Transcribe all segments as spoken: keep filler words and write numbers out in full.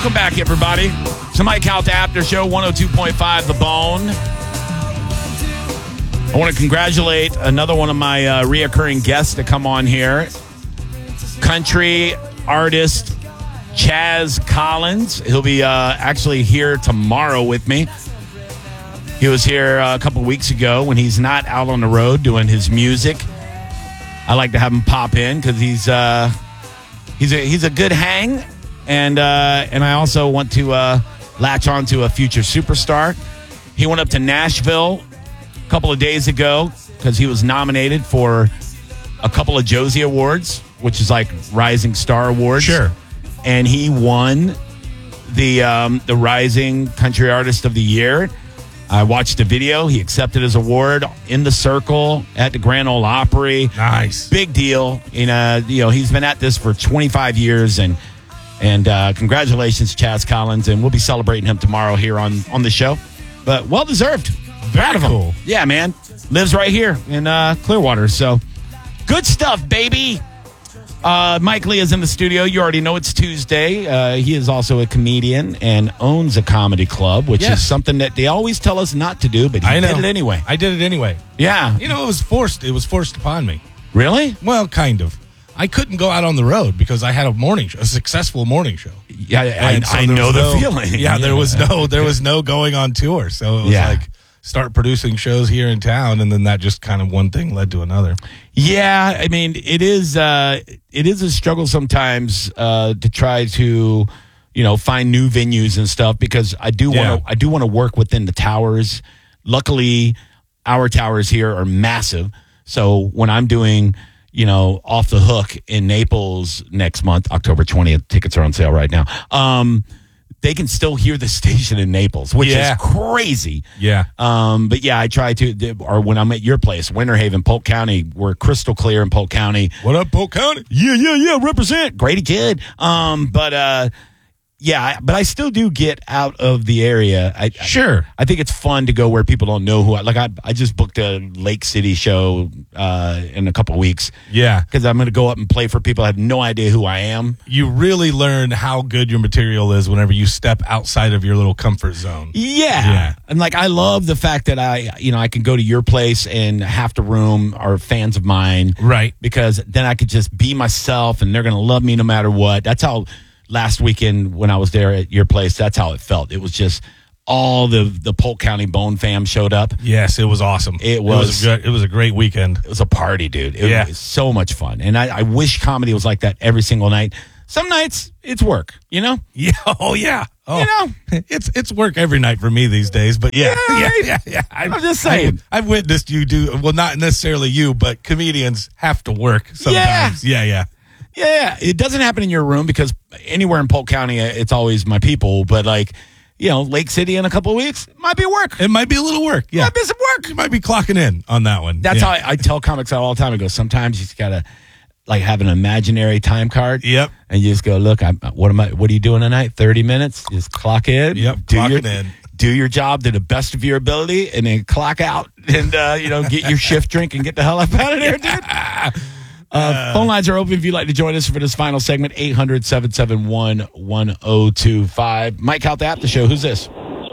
Welcome back, everybody. It's the Mike Calta After Show, one oh two point five The Bone. I want to congratulate another one of my uh, reoccurring guests to come on here. Country artist Chaz Collins. He'll be uh, actually here tomorrow with me. He was here uh, a couple weeks ago when he's not out on the road doing his music. I like to have him pop in because he's uh, he's a he's a good hang, and uh, and I also want to uh, latch on to a future superstar. He went up to Nashville a couple of days ago because he was nominated for a couple of Josie Awards, which is like Rising Star Awards. Sure. And he won the um, the Rising Country Artist of the Year. I watched the video. He accepted his award in the Circle at the Grand Ole Opry. Nice. Big deal. And, uh, you know, he's been at this for twenty-five years. And and uh, congratulations, Chaz Collins. And we'll be celebrating him tomorrow here on, on the show. But well-deserved. Very cool. Yeah, man. Lives right here in uh, Clearwater. So good stuff, baby. Uh, Mike Lee is in the studio. You already know it's Tuesday. Uh, he is also a comedian and owns a comedy club, which yes. is something that they always tell us not to do, but he I know. did it anyway. I did it anyway. Yeah. You know, it was forced. It was forced upon me. Really? Well, kind of. I couldn't go out on the road because I had a morning show, a successful morning show. Yeah, I, And so I there know was the no- feeling. Yeah, there was no, there was no going on tour. So it was Yeah. like start producing shows here in town, and then that just kind of one thing led to another. Yeah, I mean, it is uh, it is a struggle sometimes uh, to try to, you know, find new venues and stuff because I do want Yeah. to I do want to work within the towers. Luckily, our towers here are massive, so when I'm doing, you know, Off the Hook in Naples next month, October twentieth, tickets are on sale right now. Um, they can still hear the station in Naples, which Yeah. is crazy. Yeah. Um, but yeah, I try to, or when I'm at your place, Winter Haven, Polk County, we're crystal clear in Polk County. What up, Polk County? Yeah, yeah, yeah, represent. Grady kid. Um, but uh, yeah, I- but I still do get out of the area. I, Sure. I, I think it's fun to go where people don't know who I, like I, I just booked a Lake City show uh, in a couple weeks Yeah. because I'm going to go up and play for people that have no idea who I am. You really learn how good your material is whenever you step outside of your little comfort zone. Yeah. Yeah. And like, I love the fact that I, you know, I can go to your place and half the room are fans of mine. Right. Because then I could just be myself and they're going to love me no matter what. That's how last weekend when I was there at your place, that's how it felt. It was just all the, the Polk County Bone fam showed up. Yes, it was awesome. It It was was- a good, it was a great weekend. It was a party, dude. It Yeah. was so much fun. And I, I wish comedy was like that every single night. Some nights it's work, you know? Yeah. Oh yeah. Oh, You know? it's it's work every night for me these days. But yeah, Yeah, yeah, right. yeah, yeah. I've, I'm just saying. I've, I've witnessed you do well, not necessarily you, but comedians have to work sometimes. Yeah, yeah. Yeah, it doesn't happen in your room because anywhere in Polk County, it's always my people. But like, you know, Lake City in a couple of weeks it might be work. It might be a little work. Yeah, Might be some work. you might be clocking in on that one. That's yeah. how I, I tell comics out all the time. I go, sometimes you just gotta like have an imaginary time card. Yep. And you just go, look, I'm, what am I? What are you doing tonight? Thirty minutes. Just clock in. Yep, Do your, clocking in. Do your job to the best of your ability, and then clock out, and uh, you know, get your shift drink and get the hell up out of there, dude. Uh, phone lines are open if you'd like to join us for this final segment. eight hundred, seven seven one, one oh two five. Mike Calta After Show. Who's this?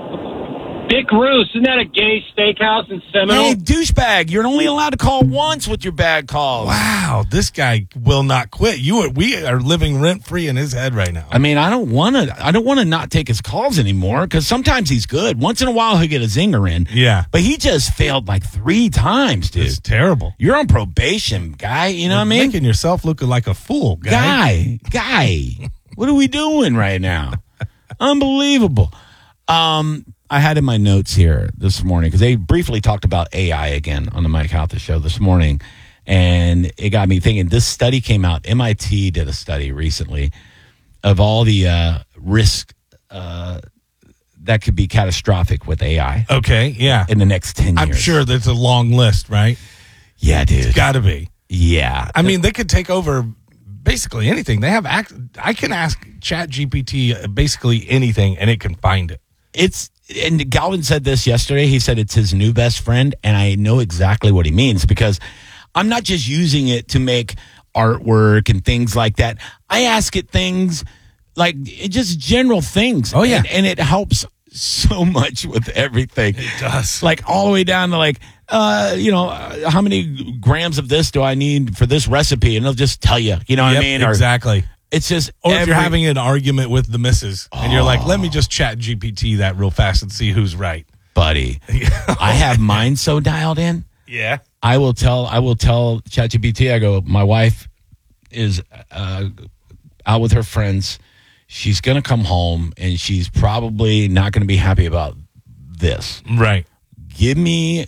Dick Roos, isn't that a gay steakhouse in Seminole? Hey, douchebag! You're only allowed to call once with your bad calls. Wow, this guy will not quit. You are, we are living rent free in his head right now. I mean, I don't want to. I don't want to not take his calls anymore because sometimes he's good. Once in a while, he'll get a zinger in. Yeah. but he just failed like three times, dude. It's terrible. You're on probation, guy. You know what I mean? Making yourself look like a fool, guy. Guy, guy, what are we doing right now? Unbelievable. Um, I had in my notes here this morning because they briefly talked about A I again on the Mike Calta Show this morning, and it got me thinking. This study came out. M I T did a study recently of all the uh, risk uh, that could be catastrophic with A I Okay, yeah. in the next ten years. I'm sure there's a long list, right? Yeah, dude. Got to be. Yeah. I mean, they could take over basically anything. They have act. I can ask Chat G P T basically anything, and it can find it. It's and Galvin said this yesterday. He said it's his new best friend, and I know exactly what he means because I'm not just using it to make artwork and things like that. I ask it things like it just general things. Oh, yeah. and, and it helps so much with everything. It does. Like all the way down to like, uh, you know, uh, how many grams of this do I need for this recipe? And they'll just tell you. You know what Yep, I mean? Or exactly. it's just, Or if every- you're having an argument with the missus and you're like, let me just chat G P T that real fast and see who's right. buddy, I have mine so dialed in. Yeah. I will tell. I will tell ChatGPT. I go. My wife is uh, out with her friends. She's going to come home, and she's probably not going to be happy about this. Right. Give me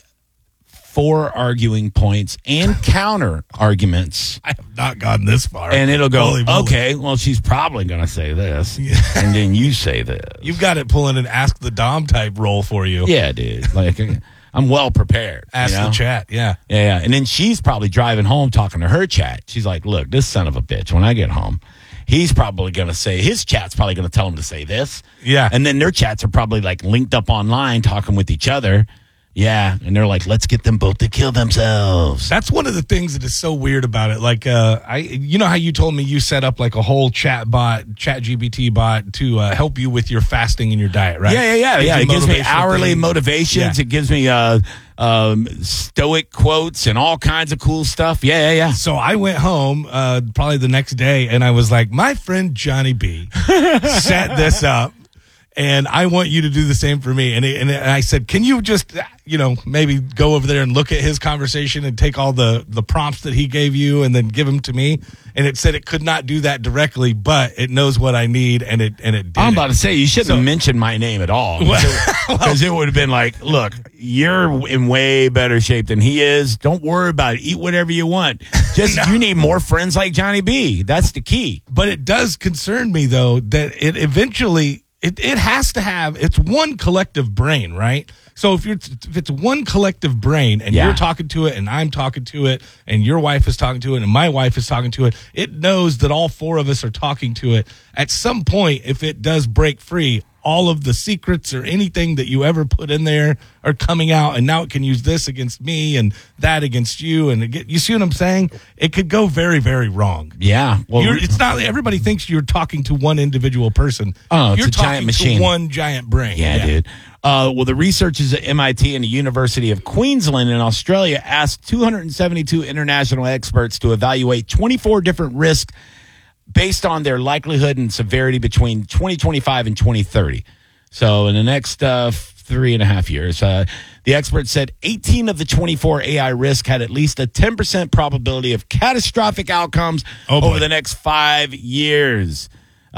four arguing points and counter arguments, I have not gotten this far. and it'll go. Holy moly. Okay, well, she's probably going to say this, Yeah. and then you say this. You've got it pulling an ask the Dom type role for you. Yeah, dude. Like I'm well prepared. Ask you know? the chat. Yeah. Yeah, yeah. And then she's probably driving home talking to her chat. She's like, look, this son of a bitch, when I get home, he's probably going to say, his chat's probably going to tell him to say this. Yeah. And then their chats are probably like linked up online talking with each other. Yeah. And they're like, let's get them both to kill themselves. That's one of the things that is so weird about it. Like, uh, I, you know how you told me you set up like a whole chat bot, chat G P T bot to uh, help you with your fasting and your diet, right? Yeah, yeah, yeah. Gives yeah. you It gives me motivational hourly things. motivations. Yeah. It gives me uh, um, stoic quotes and all kinds of cool stuff. Yeah, yeah, yeah. So I went home uh, probably the next day, and I was like, my friend Johnny B set this up, and I want you to do the same for me. And, it, and I said, can you just, you know, maybe go over there and look at his conversation and take all the, the prompts that he gave you and then give them to me? And it said it could not do that directly, but it knows what I need, and it and it did. I'm it. about to say you shouldn't So- have mentioned my name at all, because it would have been like, "Look, you're in way better shape than he is. Don't worry about it. Eat whatever you want. Just you need more friends like Johnny B. That's the key." But it does concern me, though, that it eventually it, it has to have it's one collective brain, right? So if you're if it's one collective brain and Yeah. you're talking to it and I'm talking to it and your wife is talking to it and my wife is talking to it, it knows that all four of us are talking to it. At some point, if it does break free, all of the secrets or anything that you ever put in there are coming out, and now it can use this against me and that against you. And it get, you see what I'm saying? It could go very, very wrong. Yeah, well, You're, it's not. Everybody thinks you're talking to one individual person. Oh, it's you're a talking giant machine. to one giant brain. yeah, dude. Uh, well, the researchers at M I T and the University of Queensland in Australia asked two hundred seventy-two international experts to evaluate twenty-four different risks based on their likelihood and severity between twenty twenty-five and twenty thirty. So in the next uh, three and a half years, uh, the experts said eighteen of the twenty-four A I risks had at least a ten percent probability of catastrophic outcomes Oh, boy. over the next five years.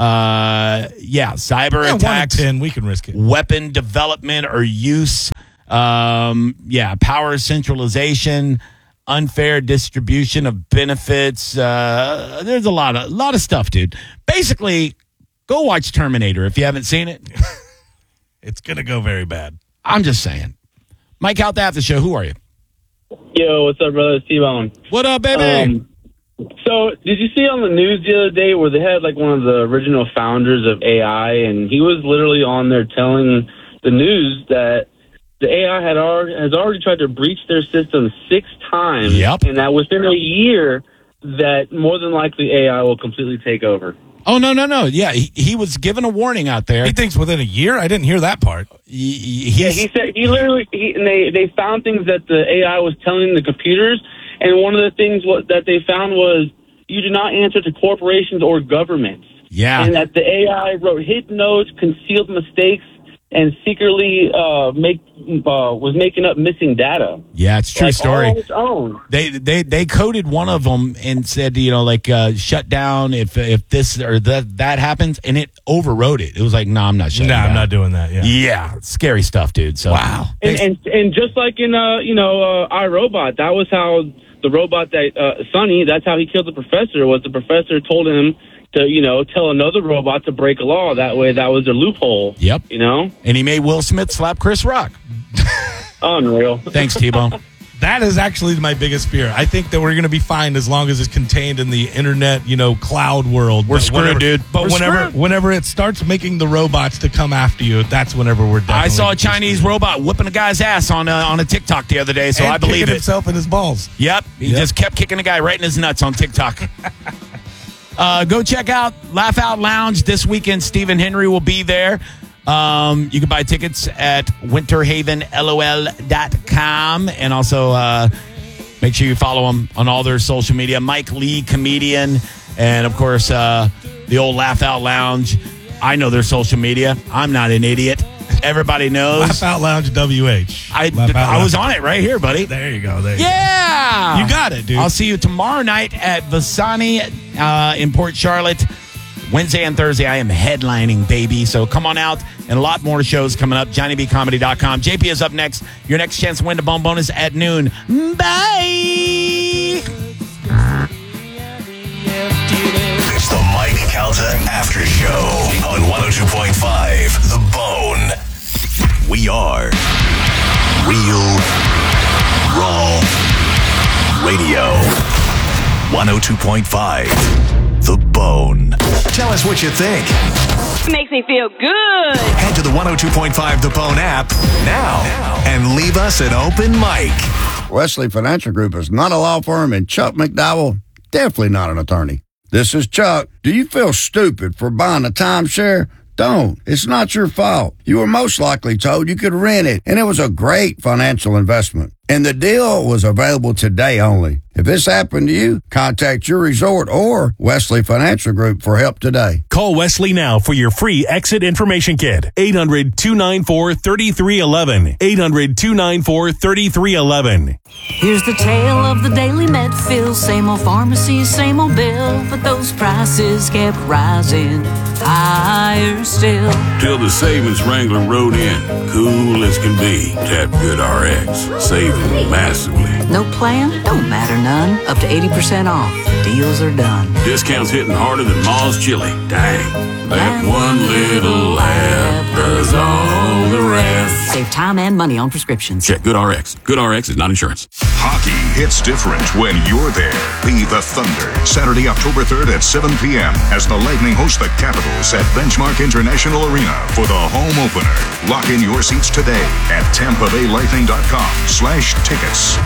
Uh, yeah, cyber Yeah, one in attacks, ten, we can risk it. weapon development or use, um, yeah, power centralization, unfair distribution of benefits. Uh, there's a lot of lot of stuff, dude. Basically, go watch Terminator if you haven't seen it. It's gonna go very bad. I'm just saying. Mike out the after show. Who are you? Yo, what's up, brother? It's T-Bone. What up, baby? Um, so, did you see on the news the other day where they had like one of the original founders of A I, and he was literally on there telling the news that the A I had already, has already tried to breach their system six times, Yep. and that within a year, that more than likely A I will completely take over. oh no, no, no. Yeah, he, he was given a warning out there. He thinks within a year. I didn't hear that part. He, he- Yeah, he's- he said he literally he, and they they found things that the A I was telling the computers, and one of the things what, that they found was you do not answer to corporations or governments. yeah. And that the A I wrote hidden notes, concealed mistakes, and secretly uh, make uh, was making up missing data. Yeah, it's a true Like, story. all on its own. They they they coded one of them and said, you know, like uh, shut down if if this or that that happens, and it overrode it. It was like, no, nah, I'm not shutting No, down. I'm not doing that. Yeah. Yeah, scary stuff, dude. So Wow. And, and and just like in uh you know uh, iRobot, that was how the robot that uh, Sonny, that's how he killed the professor. Was the professor told him to you know tell another robot to break a law. That way, that was their loophole. Yep. You know, And he made Will Smith slap Chris Rock. unreal. Thanks, T-Bone. That is actually my biggest fear. I think that we're going to be fine as long as it's contained in the internet, you know, cloud world. We're But screwed, whenever- dude. But We're whenever screwed. whenever it starts making the robots to come after you, that's whenever we're definitely I saw a Chinese robot whipping a guy's ass on a, on a TikTok the other day, so and I believe kicking it. himself in his balls. Yep, he Yep. just kept kicking a guy right in his nuts on TikTok. Uh, go check out Laugh Out Lounge this weekend. Stephen Henry will be there. Um, you can buy tickets at winter haven L O L dot com. And also uh, make sure you follow them on all their social media. Mike Lee, comedian. And, of course, uh, the old Laugh Out Lounge. I know their social media. I'm not an idiot. Everybody knows. Laugh Out Lounge W H. I, Laugh Out I was Lounge. on it right here, buddy. There you go. There you Yeah. go. You got it, dude. I'll see you tomorrow night at Vasani uh, in Port Charlotte. Wednesday and Thursday, I am headlining, baby. So come on out, and a lot more shows coming up. Johnny B Comedy dot com. J P is up next. Your next chance to win the Bone Bonus at noon. Bye. It's the Mike Calta After Show on one oh two point five The Bone. We are Real Raw Radio. one oh two point five The Bone. Tell us what you think. Makes me feel good. Head to the one oh two point five The Bone app now and leave us an open mic. Wesley Financial Group is not a law firm, and Chuck McDowell, definitely not an attorney. This is Chuck. Do you feel stupid for buying a timeshare? Don't. It's not your fault. You were most likely told you could rent it, and it was a great financial investment. And the deal was available today only. If this happened to you, contact your resort or Wesley Financial Group for help today. Call Wesley now for your free exit information kit. eight hundred, two nine four, three three one one. eight hundred, two nine four, three three one one. Here's the tale of the daily Medfill. Same old pharmacy, same old bill, but those prices kept rising higher still. Till the savings wrangler rode in, cool as can be. Tap Good R X, saving massively. No plan? Don't matter none. Up to eighty percent off. Deals are done. Discounts hitting harder than Ma's chili. Dang, that one little laugh does all the rest. Save time and money on prescriptions. Check Good R X. Good R X is not insurance. Hockey hits different when you're there. Be the Thunder. Saturday, October third at seven p.m. as the Lightning host the Capitals at Benchmark International Arena for the home opener. Lock in your seats today at tampa bay lightning dot com slash tickets.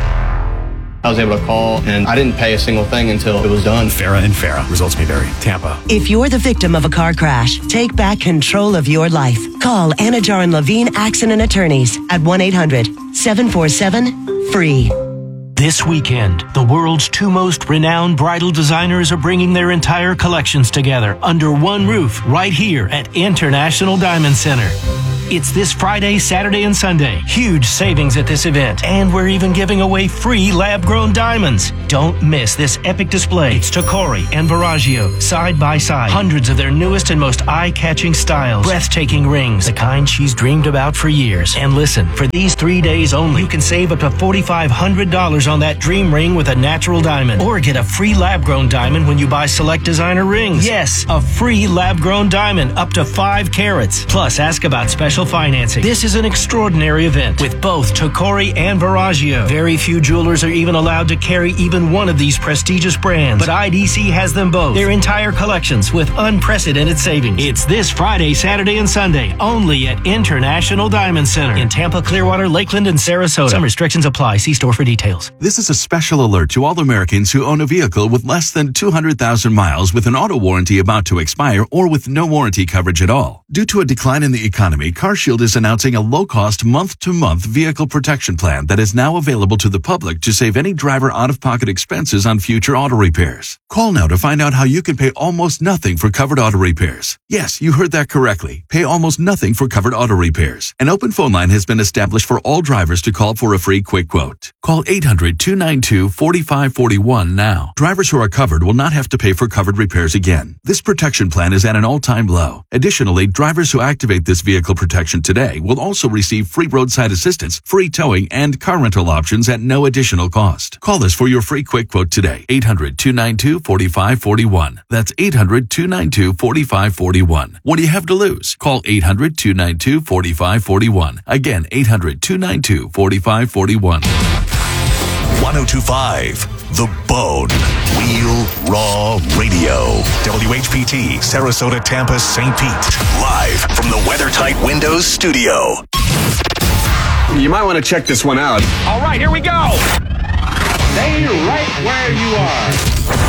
I was able to call, and I didn't pay a single thing until it was done. Farah and Farah. Results may vary. Tampa. If you're the victim of a car crash, take back control of your life. Call Anajar and Levine Accident Attorneys at one eight hundred, seven four seven, F R E E. This weekend, the world's two most renowned bridal designers are bringing their entire collections together under one roof right here at International Diamond Center. It's this Friday, Saturday, and Sunday. Huge savings at this event. And we're even giving away free lab-grown diamonds. Don't miss this epic display. It's Tocori and Verragio, side by side. Hundreds of their newest and most eye-catching styles. Breathtaking rings, the kind she's dreamed about for years. And listen, for these three days only, you can save up to four thousand five hundred dollars on that dream ring with a natural diamond. Or get a free lab-grown diamond when you buy select designer rings. Yes, a free lab-grown diamond up to five carats. Plus, ask about special financing. This is an extraordinary event with both Tocori and Verragio. Very few jewelers are even allowed to carry even one of these prestigious brands, but I D C has them both. Their entire collections with unprecedented savings. It's this Friday, Saturday, and Sunday only at International Diamond Center in Tampa, Clearwater, Lakeland, and Sarasota. Some restrictions apply. See store for details. This is a special alert to all Americans who own a vehicle with less than two hundred thousand miles with an auto warranty about to expire or with no warranty coverage at all. Due to a decline in the economy, CarShield is announcing a low-cost month-to-month vehicle protection plan that is now available to the public to save any driver out-of-pocket expenses on future auto repairs. Call now to find out how you can pay almost nothing for covered auto repairs. Yes, you heard that correctly. Pay almost nothing for covered auto repairs. An open phone line has been established for all drivers to call for a free quick quote. Call eight hundred, two nine two, four five four one now. Drivers who are covered will not have to pay for covered repairs again. This protection plan is at an all-time low. Additionally, drivers who activate this vehicle protection today will also receive free roadside assistance, free towing, and car rental options at no additional cost. Call us for your free quick quote today. eight hundred, two nine two, four five four one. That's eight hundred, two nine two, four five four one. What do you have to lose? Call eight hundred, two nine two, four five four one. Again, eight hundred, two nine two, four five four one. one oh two point five The Bone. Real Raw Radio. W H P T, Sarasota, Tampa, Saint Pete. Live from the WeatherTight Windows studio. You might want to check this one out. All right, here we go. Stay right where you are.